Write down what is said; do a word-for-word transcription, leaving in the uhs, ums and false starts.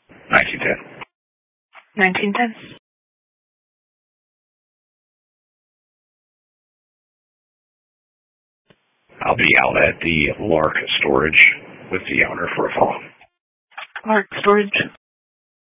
nineteen ten. nineteen ten. I'll be out at the Lark Storage with the owner for a phone. Lark Storage.